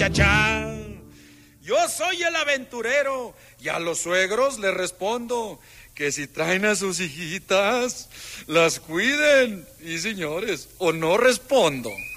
Chachá. Yo soy el aventurero y a los suegros les respondo que si traen a sus hijitas, las cuiden. Y señores, o no respondo.